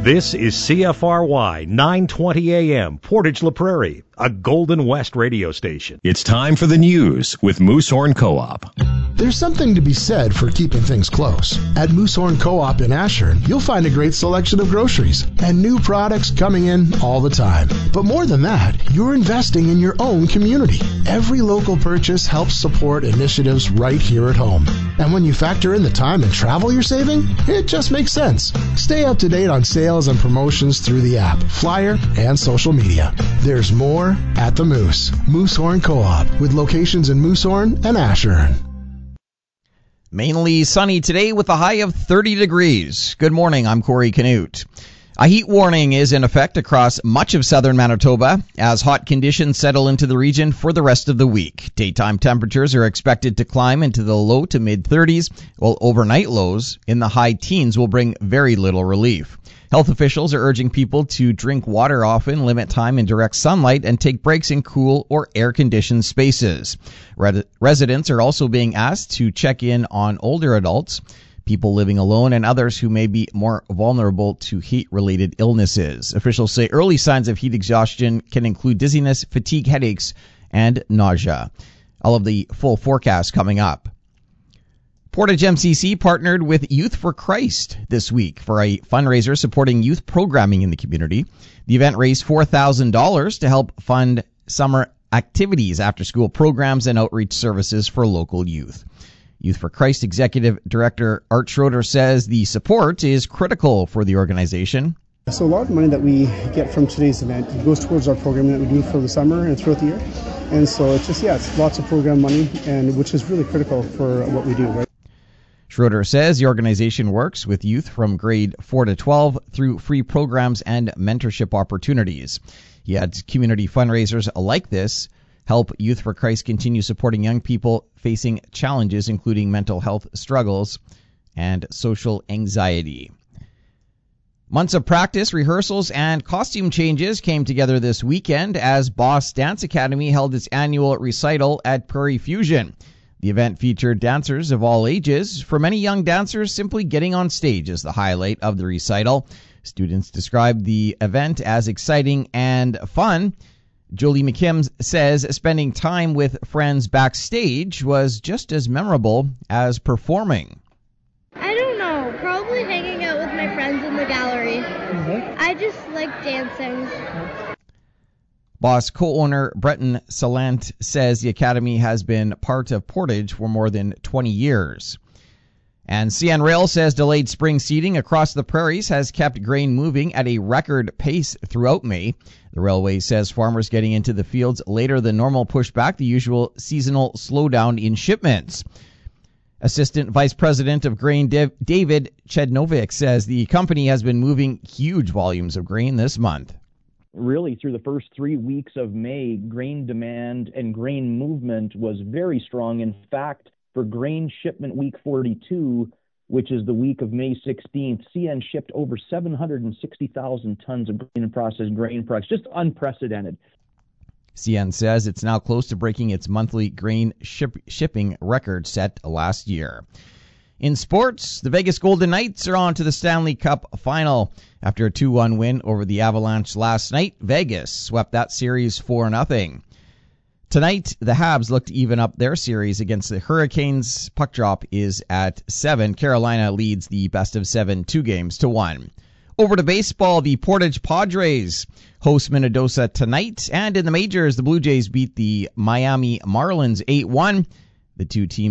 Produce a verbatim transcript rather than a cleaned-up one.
This is C F R Y nine twenty A M, Portage La Prairie, a Golden West radio station. It's time for the news with Moosehorn Co-op. There's something to be said for keeping things close. At Moosehorn Co-op in Ashern, you'll find a great selection of groceries and new products coming in all the time. But more than that, you're investing in your own community. Every local purchase helps support initiatives right here at home. And when you factor in the time and travel you're saving, it just makes sense. Stay up to date on sales and promotions through the app, flyer, and social media. There's more at the Moose. Moosehorn Co-op, with locations in Moosehorn and Ashern. Mainly sunny today with a high of thirty degrees. Good morning, I'm Corey Canute. A heat warning is in effect across much of southern Manitoba as hot conditions settle into the region for the rest of the week. Daytime temperatures are expected to climb into the low to mid thirties, while overnight lows in the high teens will bring very little relief. Health officials are urging people to drink water often, limit time in direct sunlight, and take breaks in cool or air-conditioned spaces. Red- residents are also being asked to check in on older adults, people living alone, and others who may be more vulnerable to heat-related illnesses. Officials say early signs of heat exhaustion can include dizziness, fatigue, headaches, and nausea. All of the full forecast coming up. Portage M C C partnered with Youth for Christ this week for a fundraiser supporting youth programming in the community. The event raised four thousand dollars to help fund summer activities, after-school programs, and outreach services for local youth. Youth for Christ Executive Director Art Schroeder says the support is critical for the organization. So a lot of the money that we get from today's event goes towards our programming that we do for the summer and throughout the year. And so it's just, yeah, it's lots of program money, and which is really critical for what we do, right? Schroeder says the organization works with youth from grade four to twelve through free programs and mentorship opportunities. He adds community fundraisers like this help Youth for Christ continue supporting young people facing challenges including mental health struggles and social anxiety. Months of practice, rehearsals, and costume changes came together this weekend as Boss Dance Academy held its annual recital at Prairie Fusion. The event featured dancers of all ages. For many young dancers, simply getting on stage is the highlight of the recital. Students described the event as exciting and fun. Jolie McKim says spending time with friends backstage was just as memorable as performing. I don't know. Probably hanging out with my friends in the gallery. Mm-hmm. I just like dancing. Boss co-owner Breton Salant says the Academy has been part of Portage for more than twenty years. And C N Rail says delayed spring seeding across the prairies has kept grain moving at a record pace throughout May. The railway says farmers getting into the fields later than normal pushed back the usual seasonal slowdown in shipments. Assistant Vice President of Grain David Chednovic says the company has been moving huge volumes of grain this month. Really, through the first three weeks of May, grain demand and grain movement was very strong. In fact, for grain shipment week forty-two, which is the week of May sixteenth, C N shipped over seven hundred sixty thousand tons of grain and processed grain products, just unprecedented. C N says it's now close to breaking its monthly grain ship- shipping record set last year. In sports, the Vegas Golden Knights are on to the Stanley Cup final. After a two one win over the Avalanche last night, Vegas swept that series four nothing. Tonight, the Habs look to even up their series against the Hurricanes. Puck drop is at seven. Carolina leads the best of seven, two games to one. Over to baseball, the Portage Padres host Minnesota tonight. And in the majors, the Blue Jays beat the Miami Marlins eight one. The two teams